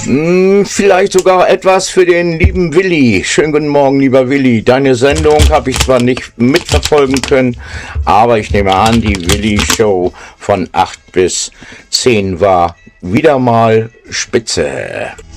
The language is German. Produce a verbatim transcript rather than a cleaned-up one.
Hm, vielleicht sogar etwas für den lieben Willi. Schönen guten Morgen, lieber Willi. Deine Sendung habe ich zwar nicht mitverfolgen können, aber ich nehme an, die Willi-Show von acht bis zehn war wieder mal spitze.